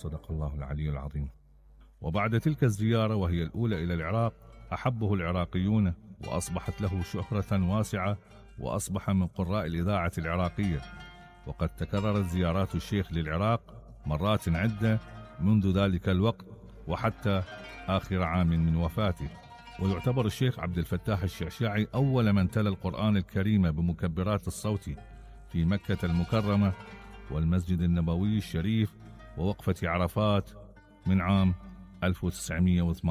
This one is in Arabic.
صدق الله العلي العظيم. وبعد تلك الزيارة وهي الأولى إلى العراق أحبه العراقيون، وأصبحت له شهرة واسعة، وأصبح من قراء الإذاعة العراقية. وقد تكررت زيارات الشيخ للعراق مرات عدة منذ ذلك الوقت وحتى آخر عام من وفاته. ويعتبر الشيخ عبد الفتاح الشعشاعي أول من تلا القرآن الكريم بمكبرات الصوت في مكة المكرمة والمسجد النبوي الشريف ووقفة عرفات من عام 1908.